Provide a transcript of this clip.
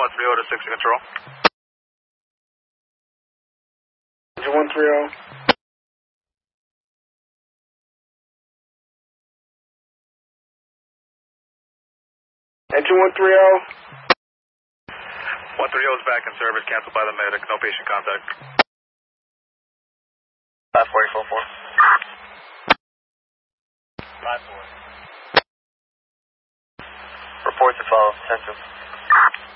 to 6 control. Engine 130. Engine 130. 130 is back in service, canceled by the medic, no patient contact. 54044. 5-4. Reports to follow, 10-2.